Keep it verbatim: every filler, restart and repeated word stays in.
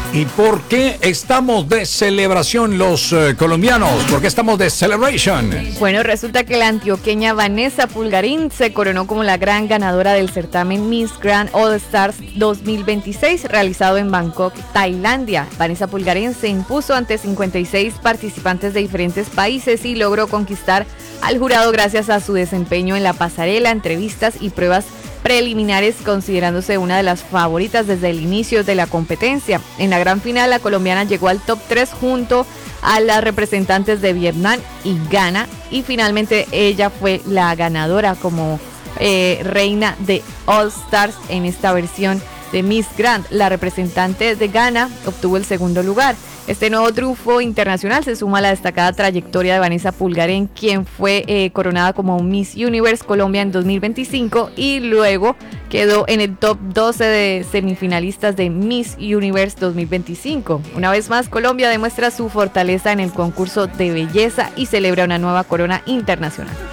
¿Y por qué estamos de celebración los eh, colombianos? ¿Por qué estamos de celebration? Bueno, resulta que la antioqueña Vanessa Pulgarín se coronó como la gran ganadora del certamen Miss Grand All Stars dos mil veintiséis realizado en Bangkok, Tailandia. Vanessa Pulgarín se impuso ante cincuenta y seis participantes de diferentes países y logró conquistar al jurado gracias a su desempeño en la pasarela, entrevistas y pruebas preliminares, considerándose una de las favoritas desde el inicio de la competencia. En la gran final, la colombiana llegó al top tres junto a las representantes de Vietnam y Ghana, y finalmente ella fue la ganadora como eh, reina de All Stars en esta versión de Miss Grand. La representante de Ghana obtuvo el segundo lugar. Este nuevo triunfo internacional se suma a la destacada trayectoria de Vanessa Pulgarín, quien fue eh, coronada como Miss Universe Colombia en dos mil veinticinco y luego quedó en el top doce de semifinalistas de Miss Universe dos mil veinticinco. Una vez más, Colombia demuestra su fortaleza en el concurso de belleza y celebra una nueva corona internacional.